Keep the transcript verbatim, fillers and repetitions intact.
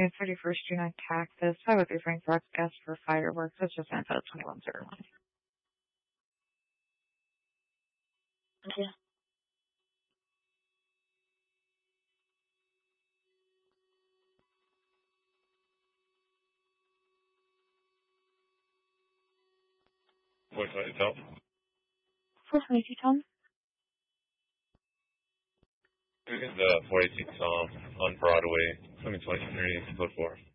thirty-first, June on Cactus. five oh three Frank Rock asked for fireworks. That's just info twenty-one oh one. Okay. What can I tell? four twenty-two, Tom. The four eighteen Tom on Broadway, twenty twenty-three, code four.